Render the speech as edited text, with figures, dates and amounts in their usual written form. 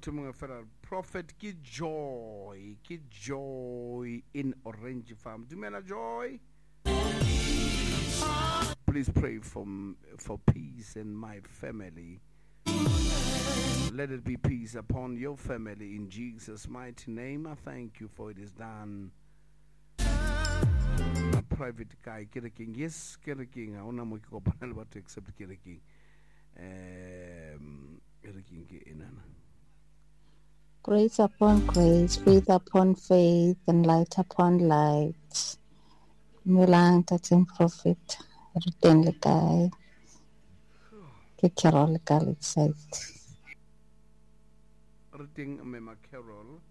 motho mongwe fela prophet ke joy in Orange Farm. Dumela Joy. Please pray for peace in my family. Let it be peace upon your family in Jesus' mighty name. I thank you for it is done. A private guy, King. Yes, King. I want to accept King. Grace upon grace, faith upon faith, and light upon light. Mulang tating prophet, written le guy. Ke Carol Galitz. Written Mema Carol.